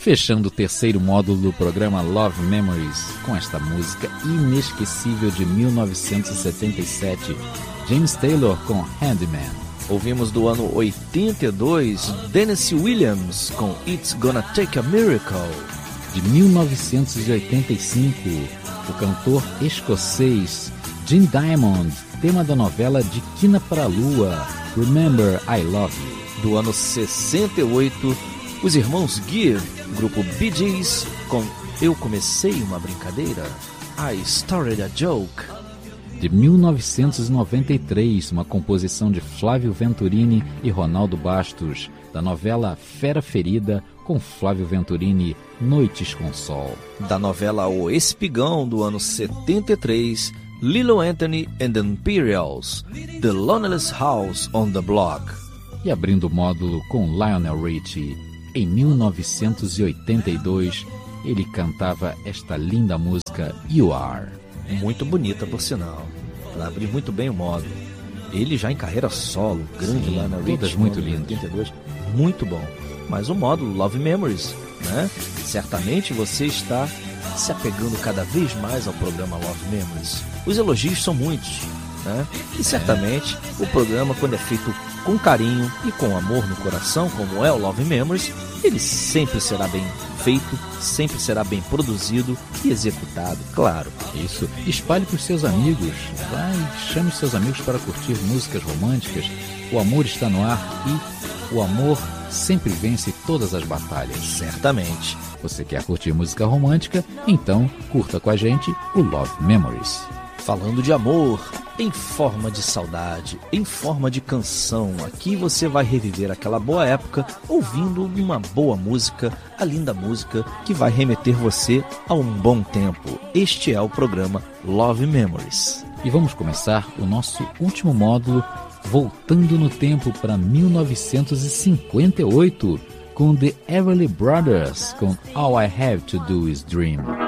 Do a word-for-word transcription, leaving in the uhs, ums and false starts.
Fechando o terceiro módulo do programa Love Memories com esta música inesquecível de mil novecentos e setenta e sete, James Taylor com Handyman. Ouvimos do ano oitenta e dois, Tennessee Williams com It's Gonna Take a Miracle. De mil novecentos e oitenta e cinco, o cantor escocês Jim Diamond, tema da novela De Quina para a Lua, Remember I Love You. Do ano sessenta e oito, os irmãos Gibb, grupo Bee Gees, com Eu Comecei Uma Brincadeira, I Started a Joke. De mil novecentos e noventa e três, uma composição de Flávio Venturini e Ronaldo Bastos, da novela Fera Ferida, com Flávio Venturini, Noites com Sol. Da novela O Espigão, do ano setenta e três, Lilo Anthony and the Imperials, The Loneliest House on the Block. E abrindo o módulo com Lionel Richie, em mil novecentos e oitenta e dois, ele cantava esta linda música You Are. Muito bonita, por sinal. Ela abriu muito bem o módulo. Ele já em carreira solo, grande Sim, lá na todas Richie, muito lindas. oitenta e dois, muito bom. Mas o módulo Love Memories, né? Certamente você está se apegando cada vez mais ao programa Love Memories. Os elogios são muitos, né? E certamente o programa, quando é feito com carinho e com amor no coração, como é o Love Memories, ele sempre será bem feito, sempre será bem produzido e executado, claro. Isso, espalhe para os seus amigos, vai, chame os seus amigos para curtir músicas românticas. O amor está no ar e o amor sempre vence todas as batalhas. Certamente. Você quer curtir música romântica? Então curta com a gente o Love Memories. Falando de amor, em forma de saudade, em forma de canção, aqui você vai reviver aquela boa época ouvindo uma boa música, a linda música que vai remeter você a um bom tempo. Este é o programa Love Memories. E vamos começar o nosso último módulo voltando no tempo para mil novecentos e cinquenta e oito com The Everly Brothers com All I Have to Do Is Dream.